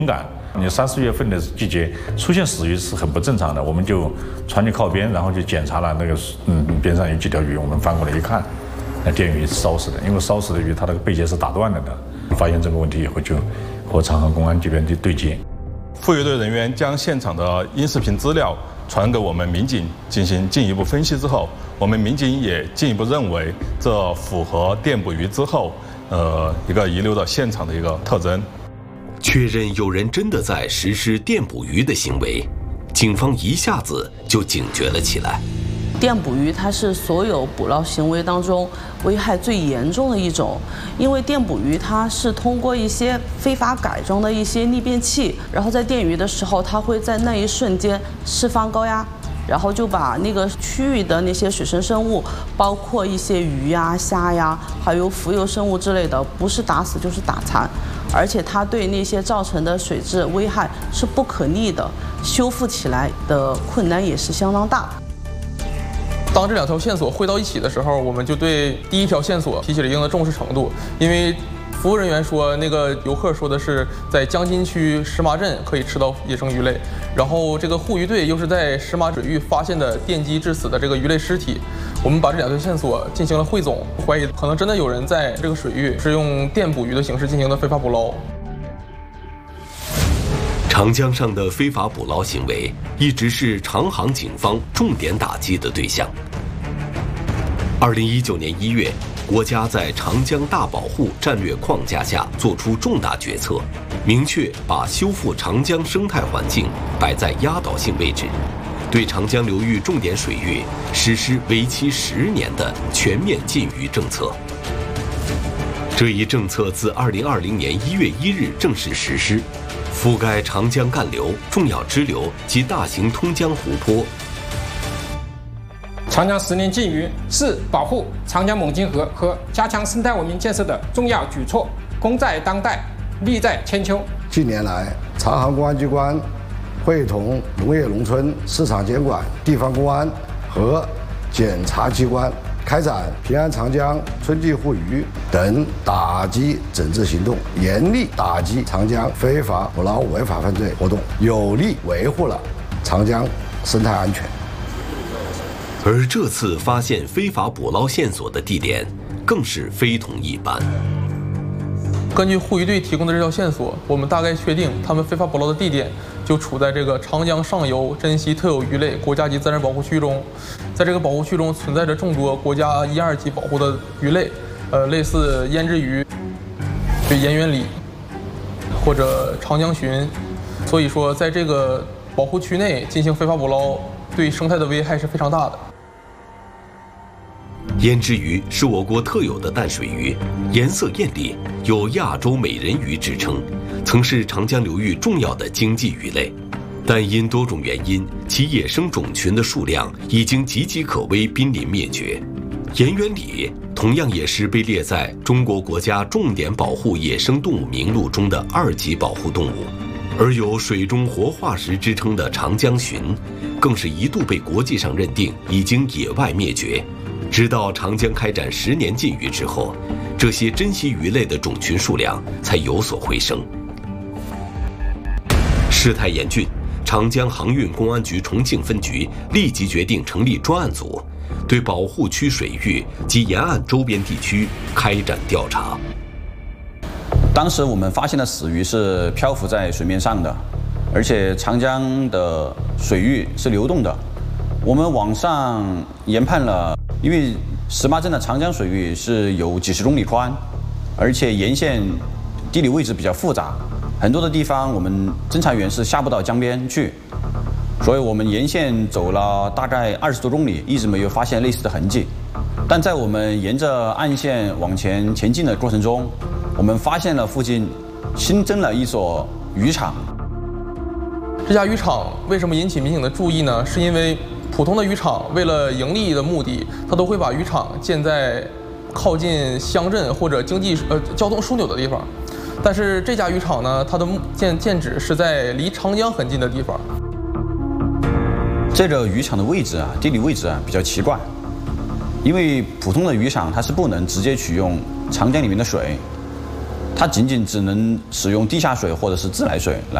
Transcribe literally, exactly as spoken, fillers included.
感。你三四月份的季节出现死鱼是很不正常的，我们就船就靠边，然后就检查了那个嗯边上有几条鱼，我们翻过来一看，那电鱼是烧死的，因为烧死的鱼它那个背节是打断了的。发现这个问题以后，就和长航公安这边的对接。 妇育队人员将现场的音视频资料传给我们民警进行进一步分析之后，我们民警也进一步认为这符合电捕鱼之后，呃一个遗留的现场的一个特征。 确认有人真的在实施电捕鱼的行为，警方一下子就警觉了起来。 电捕鱼它是所有捕捞行为当中危害最严重的一种，因为电捕鱼它是通过一些非法改装的一些逆变器，然后在电鱼的时候，它会在那一瞬间释放高压，然后就把那个区域的那些水生生物，包括一些鱼呀、虾呀，还有浮游生物之类的，不是打死就是打残，而且它对那些造成的水质危害是不可逆的，修复起来的困难也是相当大。 当这两条线索汇到一起的时候，我们就对第一条线索提起了一定的重视程度，因为服务人员说，那个游客说的是在江津区石麻镇可以吃到野生鱼类，然后这个护渔队又是在石麻水域发现的电击致死的这个鱼类尸体，我们把这两条线索进行了汇总，怀疑可能真的有人在这个水域是用电捕鱼的形式进行的非法捕捞。 长江上的非法捕捞行为一直是长航警方重点打击的对象。二零一九年一月，国家在长江大保护战略框架下作出重大决策，明确把修复长江生态环境摆在压倒性位置，对长江流域重点水域实施为期十年的全面禁渔政策。这一政策自二零二零年一月一日正式实施，覆盖长江干流、重要支流及大型通江湖泊。 长江十年禁渔是保护长江猛禽河和加强生态文明建设的重要举措，功在当代，利在千秋。 近年来，长航公安机关会同农业农村市场监管、地方公安和检察机关，开展平安长江、春季护渔等打击整治行动，严厉打击长江非法捕捞违法犯罪活动，有力维护了长江生态安全。 而这次发现非法捕捞线索的地点更是非同一般。 根据护渔队提供的这条线索，我们大概确定他们非法捕捞的地点就处在这个长江上游珍稀特有鱼类国家级自然保护区中。在这个保护区中存在着众多国家一二级保护的鱼类，呃，类似胭脂鱼、盐源鲤或者长江鲟。所以说，在这个保护区内进行非法捕捞，对生态的危害是非常大的。 胭脂鱼是我国特有的淡水鱼，颜色艳丽，有亚洲美人鱼之称，曾是长江流域重要的经济鱼类。但因多种原因，其野生种群的数量已经岌岌可危，濒临灭绝。盐源鲤同样也是被列在中国国家重点保护野生动物名录中的二级保护动物。而有水中活化石之称的长江鲟，更是一度被国际上认定已经野外灭绝。直到长江开展十年禁渔之后，这些珍稀鱼类的种群数量才有所回升。事态严峻，长江航运公安局重庆分局立即决定成立专案组，对保护区水域及沿岸周边地区开展调查。 当时我们发现的死鱼是漂浮在水面上的，而且长江的水域是流动的。我们网上研判了，因为石麻镇的长江水域是有几十公里宽，而且沿线地理位置比较复杂，很多的地方我们侦查员是下不到江边去，所以我们沿线走了大概二十多公里，一直没有发现类似的痕迹。但在我们沿着岸线往前前进的过程中，我们发现了附近新增了一所渔场。 这家渔场为什么引起民警的注意呢？是因为普通的渔场为了盈利的目的，它都会把渔场建在靠近乡镇或者经济呃交通枢纽的地方。但是这家渔场呢，它的建建址是在离长江很近的地方。 这个渔场的位置啊，地理位置啊比较奇怪，因为普通的渔场它是不能直接取用长江里面的水， 它仅仅只能使用地下水或者是自来水来。